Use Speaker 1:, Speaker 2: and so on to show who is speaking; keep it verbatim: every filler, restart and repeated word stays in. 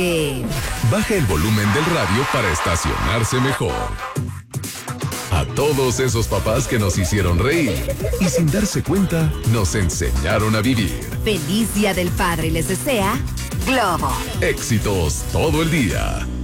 Speaker 1: Baja el volumen del radio para estacionarse mejor. A todos esos papás que nos hicieron reír y sin darse cuenta nos enseñaron a vivir.
Speaker 2: Feliz Día del Padre les desea Globo.
Speaker 1: Éxitos todo el día.